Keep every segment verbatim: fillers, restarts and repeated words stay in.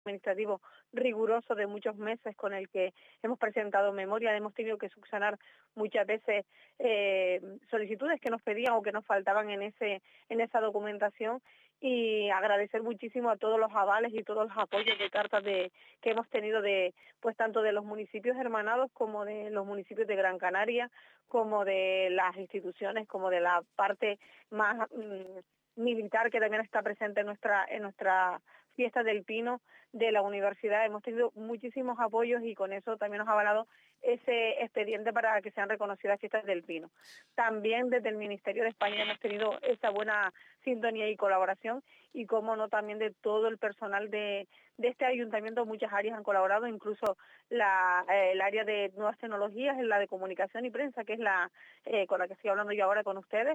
administrativo riguroso de muchos meses con el que hemos presentado memoria, hemos tenido que subsanar muchas veces eh, solicitudes que nos pedían o que nos faltaban en ese en esa documentación, y agradecer muchísimo a todos los avales y todos los apoyos de cartas de que hemos tenido de pues tanto de los municipios hermanados como de los municipios de Gran Canaria, como de las instituciones, como de la parte más mmm, militar que también está presente en nuestra en nuestra fiesta del Pino, de la universidad. Hemos tenido muchísimos apoyos y con eso también nos ha avalado ese expediente para que sean reconocidas fiestas del Pino. También desde el Ministerio de España hemos tenido esa buena sintonía y colaboración, y como no también de todo el personal de, de este ayuntamiento. Muchas áreas han colaborado, incluso la, eh, el área de nuevas tecnologías, la de comunicación y prensa, que es la eh, con la que estoy hablando yo ahora con ustedes,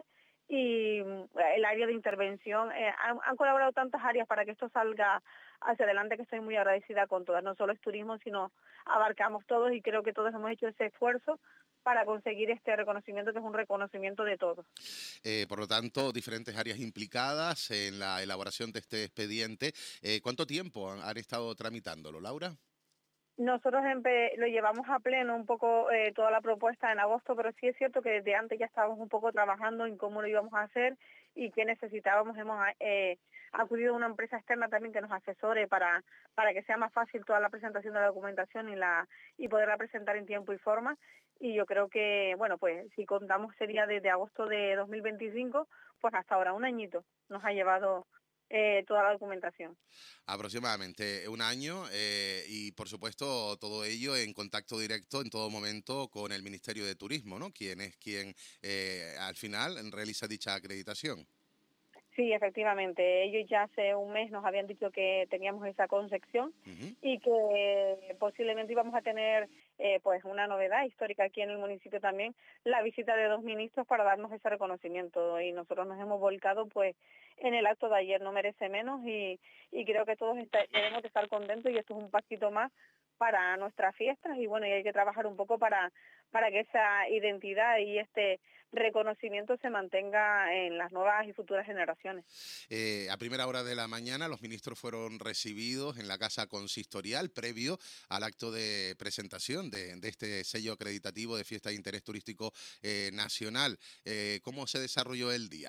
y el área de intervención. Eh, han, han colaborado tantas áreas para que esto salga hacia adelante, que estoy muy agradecida con todas. No solo es turismo, sino abarcamos todos, y creo que todos hemos hecho ese esfuerzo para conseguir este reconocimiento, que es un reconocimiento de todos. Eh, por lo tanto, diferentes áreas implicadas en la elaboración de este expediente. Eh, ¿Cuánto tiempo han, han estado tramitándolo, Laura? Nosotros lo llevamos a pleno un poco eh, toda la propuesta en agosto, pero sí es cierto que desde antes ya estábamos un poco trabajando en cómo lo íbamos a hacer y qué necesitábamos. Hemos eh, acudido a una empresa externa también que nos asesore para, para que sea más fácil toda la presentación de la documentación y, la, y poderla presentar en tiempo y forma. Y yo creo que, bueno, pues si contamos sería desde agosto de dos mil veinticinco, pues hasta ahora un añito nos ha llevado Eh, toda la documentación. Aproximadamente un año eh, y, por supuesto, todo ello en contacto directo en todo momento con el Ministerio de Turismo, ¿no? Quien es quien eh, al final realiza dicha acreditación. Sí, efectivamente. Ellos ya hace un mes nos habían dicho que teníamos esa concepción Uh-huh. y que posiblemente íbamos a tener eh, pues una novedad histórica aquí en el municipio también, la visita de dos ministros para darnos ese reconocimiento, y nosotros nos hemos volcado pues en el acto de ayer, no merece menos, y, y creo que todos está, debemos de estar contentos, y esto es un pasito más para nuestras fiestas, y bueno, y hay que trabajar un poco para, para que esa identidad y este reconocimiento se mantenga en las nuevas y futuras generaciones. Eh, a primera hora de la mañana los ministros fueron recibidos en la Casa Consistorial previo al acto de presentación de, de este sello acreditativo de Fiesta de Interés Turístico eh, Nacional. Eh, ¿Cómo se desarrolló el día?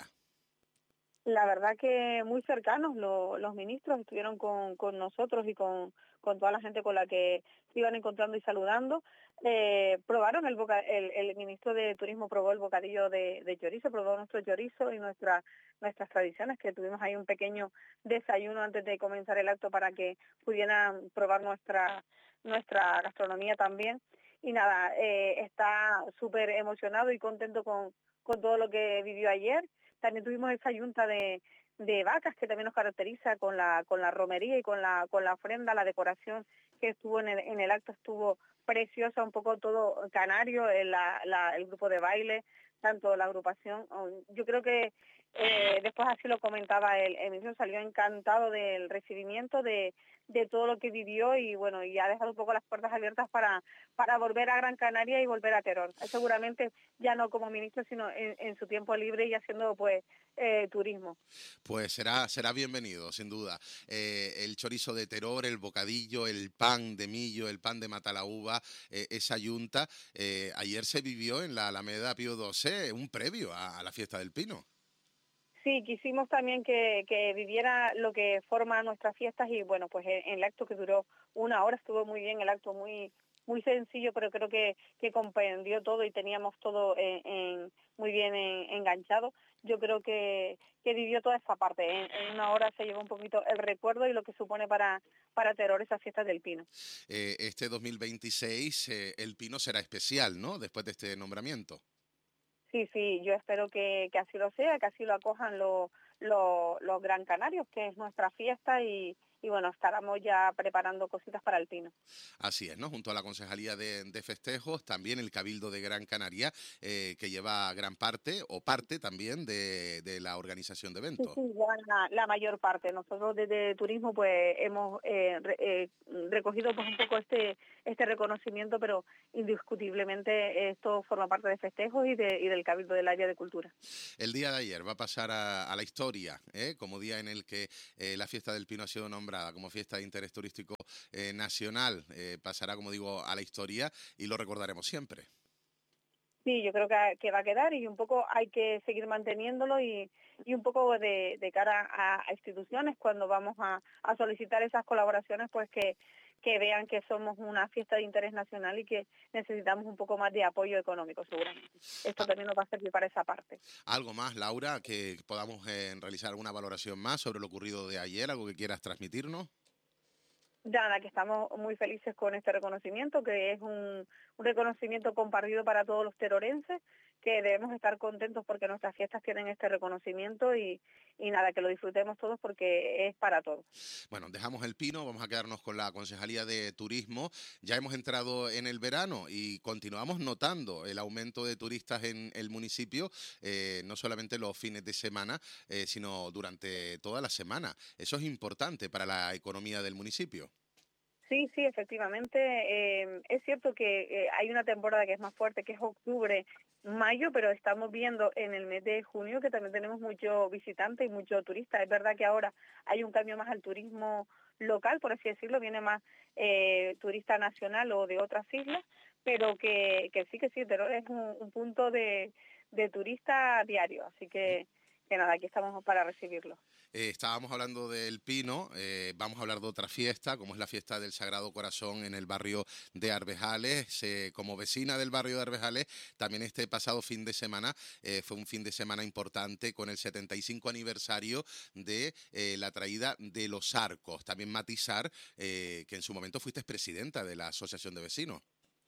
La verdad que muy cercanos, lo, los ministros estuvieron con, con nosotros y con, con toda la gente con la que se iban encontrando y saludando. Eh, probaron el, boca, el el ministro de Turismo probó el bocadillo de, de chorizo, probó nuestro chorizo y nuestra, nuestras tradiciones, que tuvimos ahí un pequeño desayuno antes de comenzar el acto para que pudieran probar nuestra, nuestra gastronomía también. Y nada, eh, está súper emocionado y contento con, con todo lo que vivió ayer. También tuvimos esa yunta de, de vacas que también nos caracteriza con la con la romería y con la con la ofrenda, la decoración que estuvo en el, en el acto estuvo preciosa, un poco todo canario, el, la, la, el grupo de baile, tanto la agrupación. Yo creo que eh, después así lo comentaba el, el ministro, salió encantado del recibimiento, de, de todo lo que vivió, y bueno, y ha dejado un poco las puertas abiertas para, para volver a Gran Canaria y volver a Teror. Seguramente ya no como ministro, sino en, en su tiempo libre y haciendo pues eh, turismo. Pues será, será bienvenido, sin duda. Eh, el chorizo de Teror, el bocadillo, el pan de Millo, el pan de Matalaúva, eh, esa yunta. Eh, ayer se vivió en la Alameda Pío doce un previo a, a la fiesta del Pino. Sí, quisimos también que, que viviera lo que forma nuestras fiestas, y bueno, pues en, en el acto que duró una hora estuvo muy bien, el acto muy muy sencillo, pero creo que, que comprendió todo y teníamos todo en, en, muy bien en, enganchado. Yo creo que, que vivió toda esa parte. En, en una hora se llevó un poquito el recuerdo y lo que supone para, para Teror esas fiestas del Pino. Eh, este dos mil veintiséis eh, el Pino será especial, ¿no? Después de este nombramiento. Sí, sí, yo espero que, que así lo sea, que así lo acojan los, los, los Gran Canarios, que es nuestra fiesta, y, y bueno, estaremos ya preparando cositas para el Pino. Así es, ¿no? Junto a la Concejalía de, de Festejos, también el Cabildo de Gran Canaria, eh, que lleva gran parte, o parte también, de, de la organización de Sí, eventos. sí, ya la, la mayor parte. Nosotros desde Turismo pues hemos eh, re, eh, recogido pues un poco este, este este reconocimiento, pero indiscutiblemente esto forma parte de festejos y, de, y del Cabildo del Área de Cultura. El día de ayer va a pasar a, a la historia, ¿eh? Como día en el que eh, la Fiesta del Pino ha sido nombrada como Fiesta de Interés Turístico eh, Nacional. Eh, pasará, como digo, a la historia y lo recordaremos siempre. Sí, yo creo que, que va a quedar y un poco hay que seguir manteniéndolo y, y un poco de, de cara a, a instituciones cuando vamos a, a solicitar esas colaboraciones, pues que, que vean que somos una fiesta de interés nacional y que necesitamos un poco más de apoyo económico seguramente. Esto Ah, también nos va a servir para esa parte. algo más, Laura, que podamos eh, realizar alguna valoración más sobre lo ocurrido de ayer, algo que quieras transmitirnos. Nada, que estamos muy felices con este reconocimiento, que es un, un reconocimiento compartido para todos los terorenses, que debemos estar contentos porque nuestras fiestas tienen este reconocimiento y, y nada, que lo disfrutemos todos porque es para todos. Bueno, dejamos el Pino, vamos a quedarnos con la Concejalía de Turismo. Ya hemos entrado en el verano y continuamos notando el aumento de turistas en el municipio, eh, no solamente los fines de semana, eh, sino durante toda la semana. Eso es importante para la economía del municipio. Sí, sí, efectivamente. Eh, es cierto que eh, hay una temporada que es más fuerte, que es octubre, mayo, pero estamos viendo en el mes de junio que también tenemos mucho visitante y mucho turista. Es verdad que ahora hay un cambio más al turismo local, por así decirlo, viene más eh, turista nacional o de otras islas, pero que, que sí, que sí, Teruel es un, un punto de, de turista diario, así que, que nada, aquí estamos para recibirlo. Eh, estábamos hablando del Pino, eh, vamos a hablar de otra fiesta, como es la fiesta del Sagrado Corazón en el barrio de Arbejales. Eh, como vecina del barrio de Arbejales, también este pasado fin de semana eh, fue un fin de semana importante con el setenta y cinco aniversario de eh, la traída de los arcos. También matizar eh, que en su momento fuiste presidenta de la Asociación de Vecinos.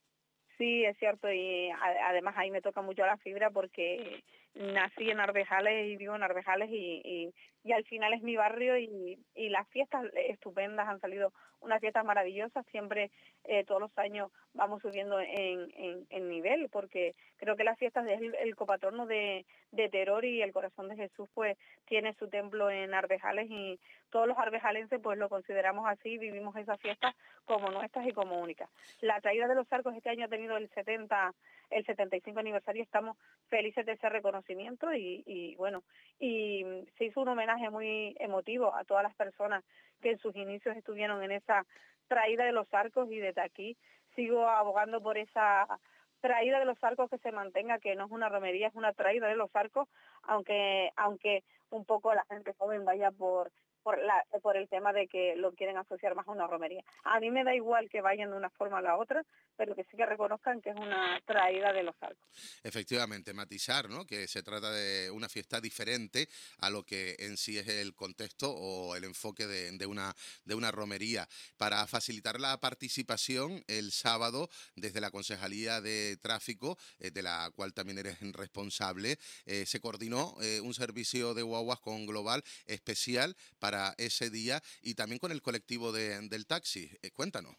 Sí, es cierto, y a- además ahí me toca mucho la fibra porque nací en Arvejales y vivo en Arvejales y, y, y al final es mi barrio y, y las fiestas estupendas, han salido unas fiestas maravillosas, siempre eh, todos los años vamos subiendo en, en, en nivel porque creo que las fiestas del el copatrono de, de Teror y el Corazón de Jesús pues tiene su templo en Arvejales y todos los arvejalenses pues lo consideramos así, vivimos esas fiestas como nuestras y como únicas. La traída de los arcos este año ha tenido el setenta, el setenta y cinco aniversario, estamos felices de ese reconocimiento y, y bueno, y se hizo un homenaje muy emotivo a todas las personas que en sus inicios estuvieron en esa traída de los arcos y desde aquí sigo abogando por esa traída de los arcos que se mantenga, que no es una romería, es una traída de los arcos, aunque aunque un poco la gente joven vaya por por la por el tema de que lo quieren asociar más a una romería. A mí me da igual que vayan de una forma a la otra, pero que sí que reconozcan que es una traída de los arcos. Efectivamente, matizar, ¿no? Que se trata de una fiesta diferente a lo que en sí es el contexto o el enfoque de, de una, de una romería. Para facilitar la participación, el sábado, desde la Concejalía de Tráfico, eh, de la cual también eres responsable, eh, se coordinó eh, un servicio de guaguas con Global especial para ese día y también con el colectivo de, del taxi. Eh, cuéntanos.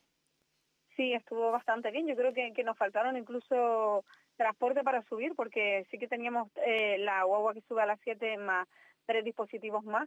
Sí, estuvo bastante bien. Yo creo que, que nos faltaron incluso transporte para subir, porque sí que teníamos eh, la guagua que sube a las siete más tres dispositivos más,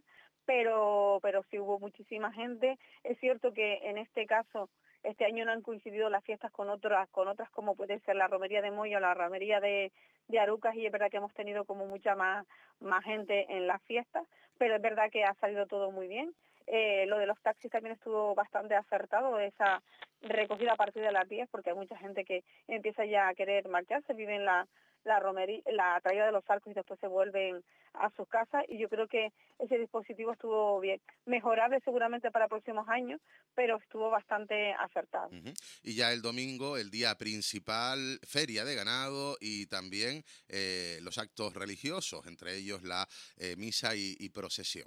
pero pero sí hubo muchísima gente. Es cierto que en este caso, este año no han coincidido las fiestas con otras, con otras como puede ser la romería de Moya o la romería de, de Arucas, y es verdad que hemos tenido como mucha más, más gente en las fiestas, pero es verdad que ha salido todo muy bien. Eh, lo de los taxis también estuvo bastante acertado, esa recogida a partir de las diez, porque hay mucha gente que empieza ya a querer marcharse, viven la, la romería, la traída de los arcos y después se vuelven a sus casas, y yo creo que ese dispositivo estuvo bien. Mejorable seguramente para próximos años, pero estuvo bastante acertado. Uh-huh. Y ya el domingo, el día principal, feria de ganado y también eh, los actos religiosos, entre ellos la eh, misa y, y procesión.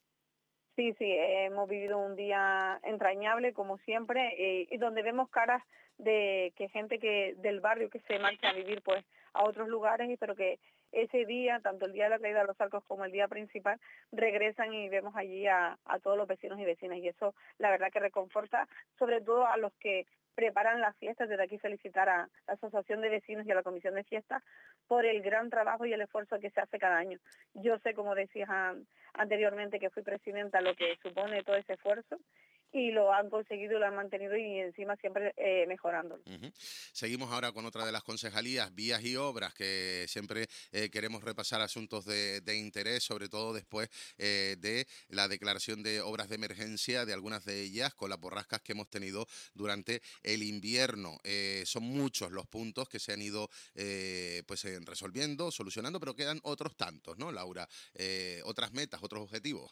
Sí, sí, hemos vivido un día entrañable, como siempre, eh, y donde vemos caras de que gente que del barrio que se marcha a vivir pues a otros lugares, y pero que ese día, tanto el día de la traída de los arcos como el día principal, regresan y vemos allí a, a todos los vecinos y vecinas, y eso la verdad que reconforta, sobre todo a los que preparan las fiestas. Desde aquí felicitar a la Asociación de Vecinos y a la Comisión de Fiestas por el gran trabajo y el esfuerzo que se hace cada año. Yo sé, como decías anteriormente, que fui presidenta, lo que supone todo ese esfuerzo, y lo han conseguido y lo han mantenido y encima siempre eh, mejorándolo. Uh-huh. Seguimos ahora con otra de las concejalías, vías y obras, que siempre eh, queremos repasar asuntos de, de interés, sobre todo después eh, de la declaración de obras de emergencia de algunas de ellas, con las borrascas que hemos tenido durante el invierno. Eh, son muchos los puntos que se han ido eh, pues eh, resolviendo, solucionando, pero quedan otros tantos, ¿no, Laura? Eh, otras metas, otros objetivos.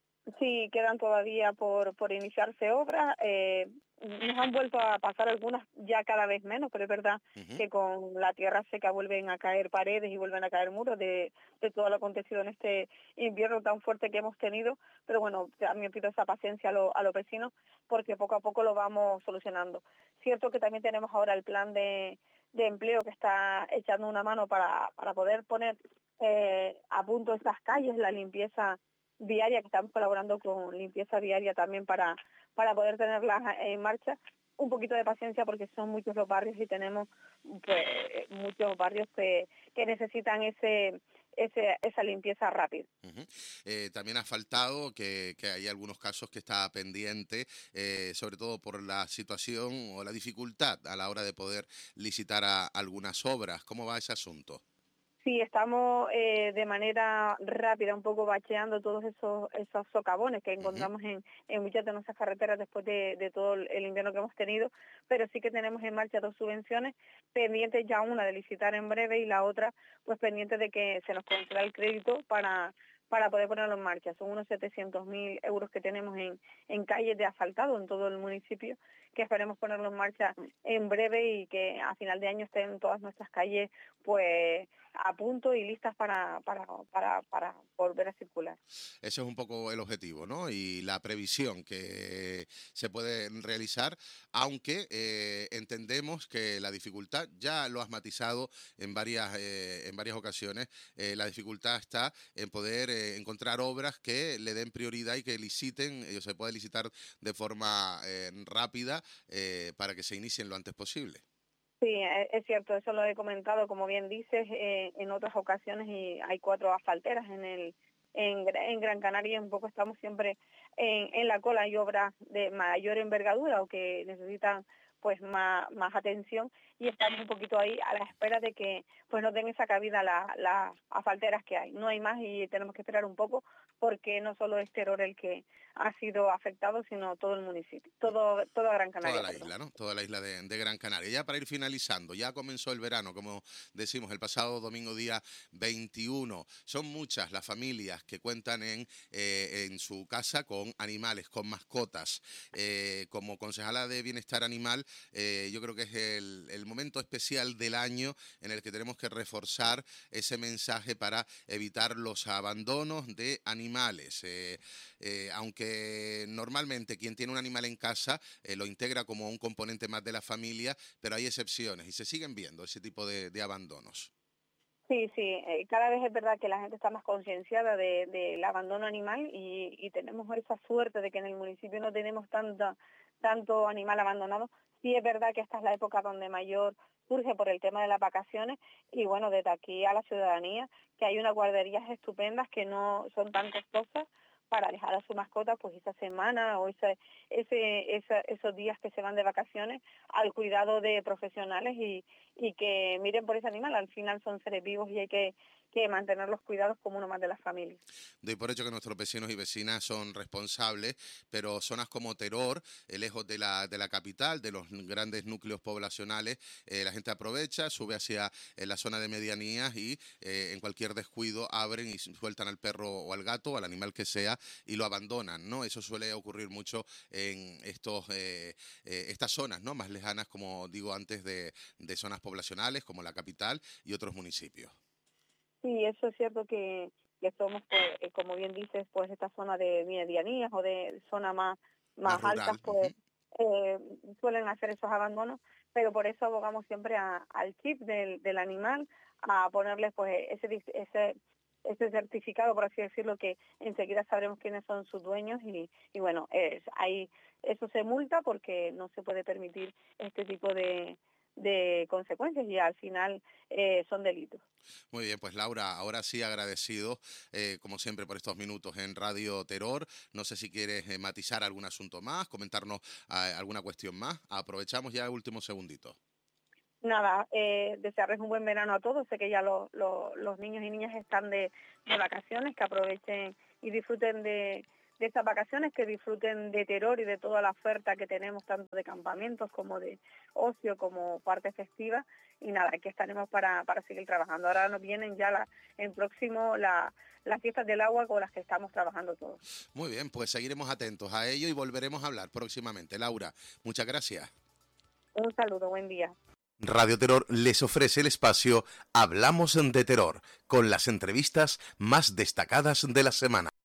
Sí, quedan todavía por, por iniciarse obras. Eh, nos han vuelto a pasar algunas ya cada vez menos, pero es verdad Uh-huh. que con la tierra seca vuelven a caer paredes y vuelven a caer muros de, de todo lo acontecido en este invierno tan fuerte que hemos tenido. Pero bueno, también pido esa paciencia a, lo, a los vecinos porque poco a poco lo vamos solucionando. Cierto que también tenemos ahora el plan de, de empleo que está echando una mano para, para poder poner eh, a punto estas calles, la limpieza diaria, que estamos colaborando con limpieza diaria también para, para poder tenerlas en marcha. Un poquito de paciencia porque son muchos los barrios y tenemos pues muchos barrios que, que necesitan ese, ese esa limpieza rápida. Uh-huh. Eh, también ha faltado que, que hay algunos casos que está pendiente, eh, sobre todo por la situación o la dificultad a la hora de poder licitar a algunas obras. ¿Cómo va ese asunto? Sí, estamos eh, de manera rápida un poco bacheando todos esos esos socavones que encontramos uh-huh. en, en muchas de nuestras carreteras después de, de todo el invierno que hemos tenido, pero sí que tenemos en marcha dos subvenciones, pendientes ya una de licitar en breve y la otra pues pendiente de que se nos conceda el crédito para para poder ponerlo en marcha. Son unos setecientos mil euros que tenemos en, en calles de asfaltado en todo el municipio, que esperemos ponerlo en marcha en breve y que a final de año estén todas nuestras calles pues a punto y listas para, para, para, para volver a circular. Ese es un poco el objetivo, ¿no? Y la previsión que se puede realizar, aunque eh, entendemos que la dificultad, ya lo has matizado en varias, eh, en varias ocasiones, eh, la dificultad está en poder eh, encontrar obras que le den prioridad y que liciten, eh, se pueda licitar de forma eh, rápida eh, para que se inicien lo antes posible. Sí, es cierto, eso lo he comentado, como bien dices, eh, en otras ocasiones y hay cuatro asfalteras en el en, en Gran Canaria, un poco estamos siempre en, en la cola. Hay obras de mayor envergadura o que necesitan pues más, más atención y estamos un poquito ahí a la espera de que pues nos den esa cabida las la asfalteras que hay. No hay más y tenemos que esperar un poco porque no solo es Teror el que ha sido afectado, sino todo el municipio, todo toda Gran Canaria. Toda la perdón. isla, ¿no? Toda la isla de, de Gran Canaria. Ya para ir finalizando, ya comenzó el verano, como decimos, el pasado domingo día veintiuno. Son muchas las familias que cuentan en, eh, en su casa con animales, con mascotas. Eh, como concejala de Bienestar Animal, eh, yo creo que es el, el momento especial del año en el que tenemos que reforzar ese mensaje para evitar los abandonos de animales. Eh, eh, aunque normalmente quien tiene un animal en casa eh, lo integra como un componente más de la familia, pero hay excepciones y se siguen viendo ese tipo de, de abandonos. Sí, sí, eh, cada vez es verdad que la gente está más concienciada del de, de abandono animal y, y tenemos esa suerte de que en el municipio no tenemos tanta, tanto animal abandonado. Sí es verdad que esta es la época donde mayor surge por el tema de las vacaciones y bueno, desde aquí a la ciudadanía que hay unas guarderías estupendas que no son tan costosas para dejar a su mascota pues esa semana o ese, ese, esa, esos días que se van de vacaciones al cuidado de profesionales y, y que miren por ese animal. Al final son seres vivos y hay que, que mantener los cuidados como uno más de la familia. Doy por hecho que nuestros vecinos y vecinas son responsables, pero zonas como Teror, eh, lejos de la, de la capital, de los grandes núcleos poblacionales, eh, la gente aprovecha, sube hacia eh, la zona de medianías y eh, en cualquier descuido abren y sueltan al perro o al gato, o al animal que sea, y lo abandonan, ¿no? Eso suele ocurrir mucho en estos, eh, eh, estas zonas, ¿no? Más lejanas, como digo antes, de, de zonas poblacionales, como la capital y otros municipios. Sí, eso es cierto que, que somos, pues, como bien dices, pues esta zona de medianías o de zona más, más, más altas, rural. pues eh, suelen hacer esos abandonos, pero por eso abogamos siempre a, al chip del, del animal, a ponerle pues ese, ese ese certificado, por así decirlo, que enseguida sabremos quiénes son sus dueños y, y bueno, es, ahí eso se multa porque no se puede permitir este tipo de de consecuencias y al final eh, son delitos. Muy bien, pues Laura, ahora sí agradecido, eh, como siempre, por estos minutos en Radio Terror. No sé si quieres eh, matizar algún asunto más, comentarnos eh, alguna cuestión más. Aprovechamos ya el último segundito. Nada, eh, desearles un buen verano a todos. Sé que ya lo, lo, los niños y niñas están de, de vacaciones, que aprovechen y disfruten de, de estas vacaciones, que disfruten de Terror y de toda la oferta que tenemos, tanto de campamentos como de ocio, como parte festiva. Y nada, aquí estaremos para, para seguir trabajando. Ahora nos vienen ya la, en próximo la, las fiestas del agua con las que estamos trabajando todos. Muy bien, pues seguiremos atentos a ello y volveremos a hablar próximamente. Laura, muchas gracias. Un saludo, buen día. Radio Terror les ofrece el espacio Hablamos de Terror, con las entrevistas más destacadas de la semana.